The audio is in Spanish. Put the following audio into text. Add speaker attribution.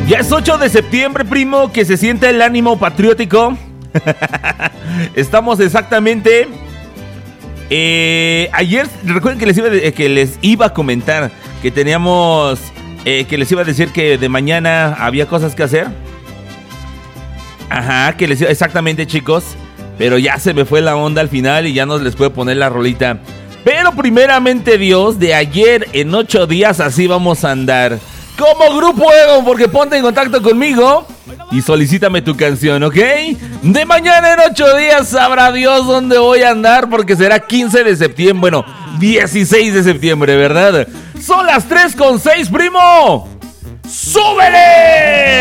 Speaker 1: Ya es 8 de septiembre, primo, que se siente el ánimo patriótico. Estamos exactamente... ayer, recuerden que les iba a comentar que teníamos... que les iba a decir que de mañana había cosas que hacer. Ajá, que les iba... Exactamente, chicos. Pero ya se me fue la onda al final y ya no les puedo poner la rolita. Pero primeramente Dios, de ayer en 8 días así vamos a andar. Como Grupo Ego, porque ponte en contacto conmigo y solicítame tu canción, ¿ok? De mañana en 8 días sabrá Dios dónde voy a andar, porque será 15 de septiembre, bueno, 16 de septiembre, ¿verdad? Son las 3:06, primo. ¡Súbele!